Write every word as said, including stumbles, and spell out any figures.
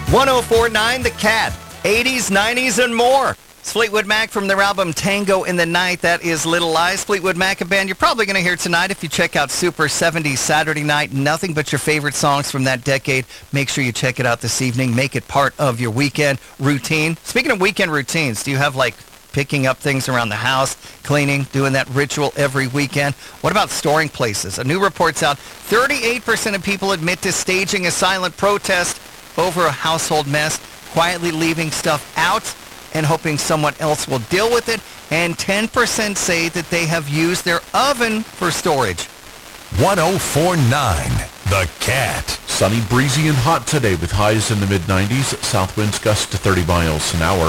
one oh four point nine The Cat, eighties, nineties, and more. It's Fleetwood Mac from their album Tango in the Night. That is Little Lies. Fleetwood Mac, a band you're probably going to hear tonight if you check out Super seventies Saturday Night. Nothing but your favorite songs from that decade. Make sure you check it out this evening. Make it part of your weekend routine. Speaking of weekend routines, do you have like picking up things around the house, cleaning, doing that ritual every weekend? What about storing places? A new report's out. thirty-eight percent of people admit to staging a silent protest over a household mess, quietly leaving stuff out and hoping someone else will deal with it. And ten percent say that they have used their oven for storage. one oh four point nine The Cat. Sunny, breezy, and hot today with highs in the mid nineties. South winds gust to thirty miles an hour.